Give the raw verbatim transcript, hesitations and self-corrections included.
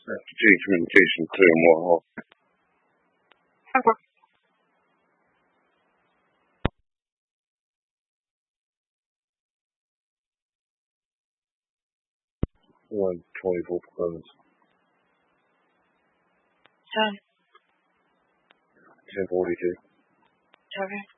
G communication clear more. Okay. One twenty-four percent. Ten. Ten forty-two. Okay.